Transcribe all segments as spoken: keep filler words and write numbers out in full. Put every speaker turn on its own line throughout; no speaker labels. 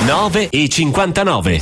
nove e cinquantanove.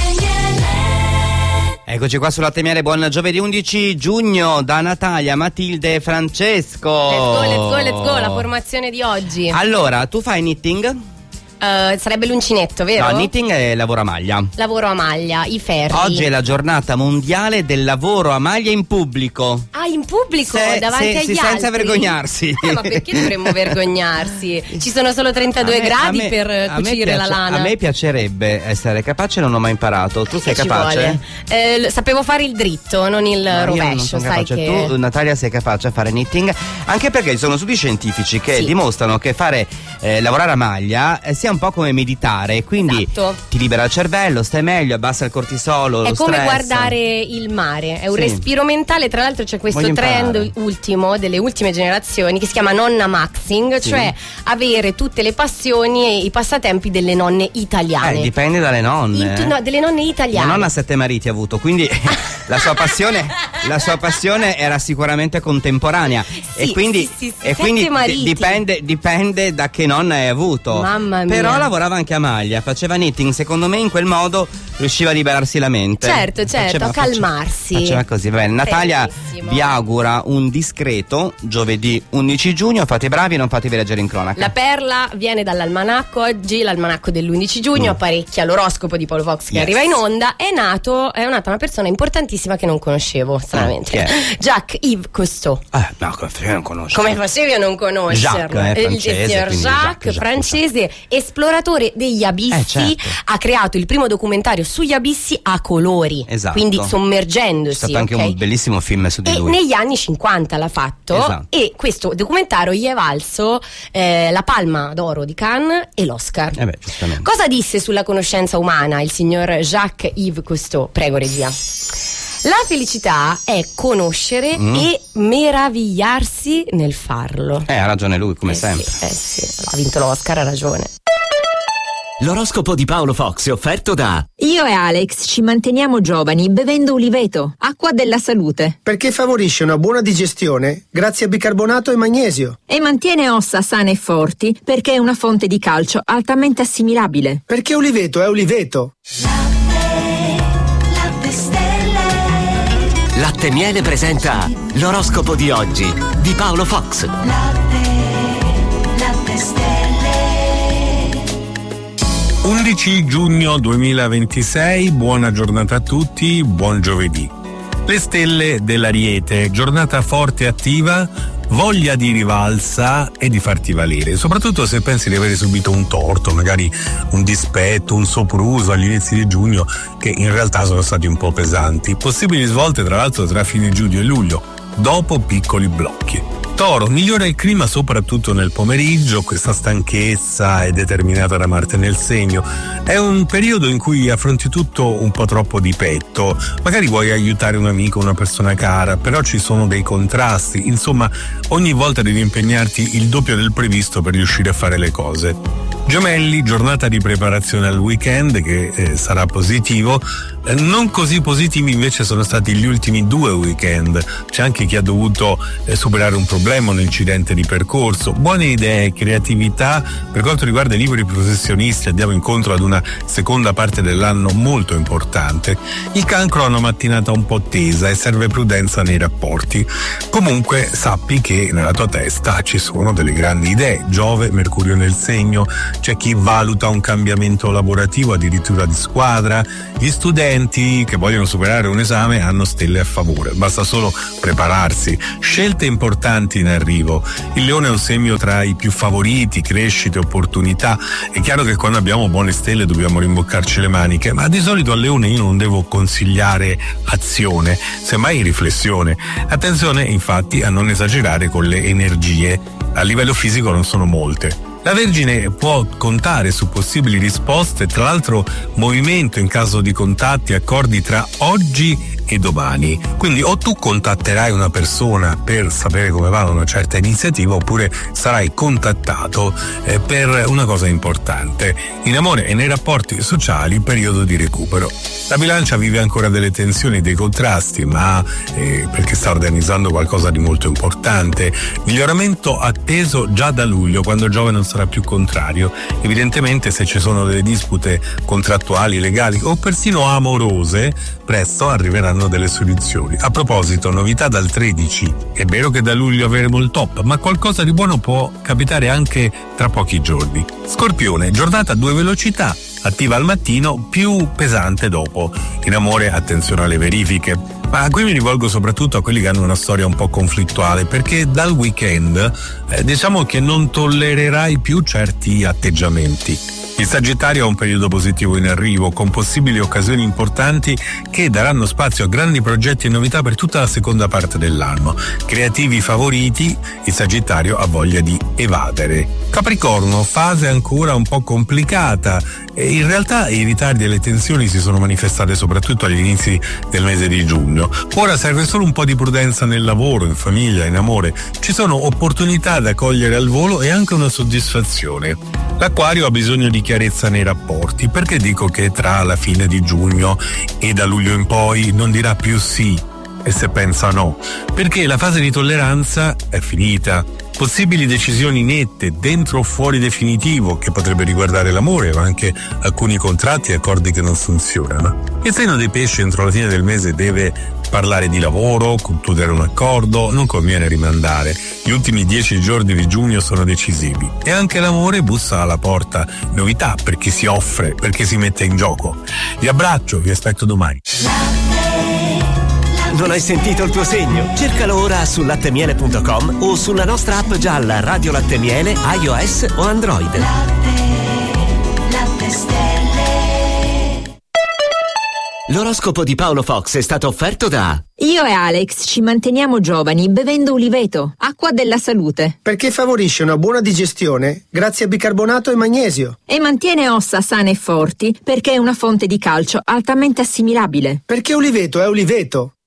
Eccoci qua sulla Temiere, buon giovedì undici giugno da Natalia, Matilde e Francesco.
Let's go, let's go, let's go, la formazione di oggi.
Allora, tu fai knitting?
Uh, sarebbe l'uncinetto, vero?
No, knitting è lavoro a maglia.
Lavoro a maglia, i ferri.
Oggi è la giornata mondiale del lavoro a maglia in pubblico.
Ah, in pubblico?
Se,
davanti
se,
agli
sì,
altri?
senza vergognarsi.
Eh, ma perché dovremmo vergognarsi? Ci sono solo trentadue
me,
gradi
me,
per cucire
piace,
la lana.
A me piacerebbe essere capace, non ho mai imparato. Tu sei
Che ci
capace?
Eh, sapevo fare il dritto, non il
No,
rovescio,
io non sono
sai
capace.
che...
Tu, Natalia, sei capace a fare knitting? Anche perché ci sono studi scientifici che
Sì.
dimostrano che fare eh, lavorare a maglia eh, sia un po' come meditare. Quindi
Esatto.
ti libera il cervello, stai meglio, abbassa il cortisolo,
È
lo
come
stress.
guardare il mare, è un
Sì.
respiro mentale. Tra l'altro c'è questo
Voglio
trend
imparare.
ultimo delle ultime generazioni che si chiama nonna maxing,
Sì.
cioè avere tutte le passioni e i passatempi delle nonne italiane.
Eh, dipende dalle nonne.
In tu- no, delle nonne
Mia
italiane.
nonna ha sette mariti ha avuto, quindi la sua passione la sua passione era sicuramente contemporanea.
Sì,
e quindi,
sì, sì, sì,
e quindi
sette mariti.
di- dipende, dipende da che nonna hai avuto.
Mamma mia.
Però lavorava anche a maglia, faceva knitting, secondo me in quel modo riusciva a liberarsi la mente.
Certo, certo,
Faceva-
a calmarsi.
Faceva così, va bene. Natalia
Bellissimo.
vi augura un discreto giovedì undici giugno, fate i bravi e non fatevi leggere in cronaca.
La perla viene dall'almanacco oggi, l'almanacco dell'undici giugno,
Mm.
apparecchia l'oroscopo di Paolo Fox che
Yes.
arriva in onda. È nato, è nata una persona importantissima che non conoscevo, stranamente.
Chi è?
Jacques-Yves Cousteau.
Eh, no, come facevi a non conoscere?
Come facevi a non conoscerlo?
Jacques, eh,
il
francese,
signor
quindi
Jacques,
Jacques, Jacques,
francese, esploratore degli abissi,
Eh, certo.
ha creato il primo documentario sugli abissi a colori,
Esatto.
quindi sommergendosi.
C'è stato anche
ok?
un bellissimo film su di
E
lui.
negli anni cinquanta l'ha fatto,
Esatto.
e questo documentario gli è valso eh, la Palma d'Oro di Cannes e l'Oscar.
Eh beh, giustamente.
Cosa disse sulla conoscenza umana il signor Jacques-Yves Cousteau? Prego, regia. La felicità è conoscere
Mm.
e meravigliarsi nel farlo.
Eh, ha ragione lui, come
Eh
sempre.
sì, eh sì, ha vinto l'Oscar, ha ragione.
L'oroscopo di Paolo Fox è offerto da
Io e Alex ci manteniamo giovani bevendo Uliveto, acqua della salute,
Perché favorisce una buona digestione grazie a bicarbonato e magnesio.
e mantiene ossa sane e forti perché è una fonte di calcio altamente assimilabile.
Perché Uliveto è Uliveto.
Latte Miele presenta l'oroscopo di oggi di Paolo Fox.
undici giugno duemilaventisei, buona giornata a tutti, buon giovedì. Le stelle dell'Ariete, giornata forte e attiva, voglia di rivalsa e di farti valere, soprattutto se pensi di avere subito un torto, magari un dispetto, un sopruso agli inizi di giugno che in realtà sono stati un po' pesanti. Possibili svolte tra l'altro tra fine giugno e luglio, dopo piccoli blocchi. Toro, migliora il clima soprattutto nel pomeriggio, questa stanchezza è determinata da Marte nel segno. È un periodo in cui affronti tutto un po' troppo di petto, magari vuoi aiutare un amico, una persona cara, però ci sono dei contrasti, insomma ogni volta devi impegnarti il doppio del previsto per riuscire a fare le cose. Gemelli, giornata di preparazione al weekend che eh, sarà positivo. Eh, non così positivi invece sono stati gli ultimi due weekend. C'è anche chi ha dovuto eh, superare un problema, un incidente di percorso. Buone idee, creatività. Per quanto riguarda i liberi professionisti andiamo incontro ad una seconda parte dell'anno molto importante. Il Cancro ha una mattinata un po' tesa e serve prudenza nei rapporti. Comunque sappi che nella tua testa ci sono delle grandi idee. Giove, Mercurio nel segno. C'è chi valuta un cambiamento lavorativo addirittura di squadra. Gli studenti che vogliono superare un esame hanno stelle a favore, basta solo prepararsi. Scelte importanti in arrivo. Il Leone è un segno tra i più favoriti, crescite, opportunità. È chiaro che quando abbiamo buone stelle dobbiamo rimboccarci le maniche, ma di solito al Leone io non devo consigliare azione, semmai riflessione. Attenzione infatti a non esagerare con le energie, a livello fisico non sono molte. La Vergine può contare su possibili risposte, tra l'altro movimento in caso di contatti, accordi tra oggi e domani. Quindi o tu contatterai una persona per sapere come va una certa iniziativa, oppure sarai contattato eh, per una cosa importante. In amore e nei rapporti sociali, periodo di recupero. La bilancia vive ancora delle tensioni, dei contrasti, ma eh, perché sta organizzando qualcosa di molto importante. Miglioramento atteso già da luglio, quando Giove non sarà più contrario. Evidentemente, se ci sono delle dispute contrattuali, legali o persino amorose, presto arriveranno delle soluzioni. A proposito, novità dal tredici. È vero che da luglio avremo il top, ma qualcosa di buono può capitare anche tra pochi giorni. Scorpione, giornata a due velocità. Attiva al mattino, più pesante dopo. In amore, attenzione alle verifiche. Ma qui mi rivolgo soprattutto a quelli che hanno una storia un po' conflittuale, perché dal weekend eh, diciamo che non tollererai più certi atteggiamenti. Il Sagittario ha un periodo positivo in arrivo, con possibili occasioni importanti che daranno spazio a grandi progetti e novità per tutta la seconda parte dell'anno. Creativi favoriti, il Sagittario ha voglia di evadere. Capricorno, fase ancora un po' complicata. E in realtà i ritardi e le tensioni si sono manifestate soprattutto agli inizi del mese di giugno. Ora serve solo un po' di prudenza nel lavoro, in famiglia, in amore. Ci sono opportunità da cogliere al volo e anche una soddisfazione. L'Acquario ha bisogno di chiarezza nei rapporti. Perché dico che tra la fine di giugno e da luglio in poi non dirà più sì e se pensa no? Perché la fase di tolleranza è finita. Possibili decisioni nette, dentro o fuori definitivo, che potrebbe riguardare l'amore, ma anche alcuni contratti e accordi che non funzionano. Il segno dei pesci entro la fine del mese deve parlare di lavoro, concludere un accordo, non conviene rimandare. Gli ultimi dieci giorni di giugno sono decisivi. E anche l'amore bussa alla porta. Novità per chi si offre, per chi si mette in gioco. Vi abbraccio, vi aspetto domani.
Non hai sentito il tuo segno? Cercalo ora su lattemiele punto com o sulla nostra app gialla Radio Latte Miele, iOS o Android. Latte, latte stelle. L'oroscopo di Paolo Fox è stato offerto da...
Io e Alex ci manteniamo giovani bevendo Uliveto, acqua della salute.
Perché favorisce una buona digestione grazie a bicarbonato e magnesio.
E mantiene ossa sane e forti perché è una fonte di calcio altamente assimilabile.
Perché Uliveto è Uliveto.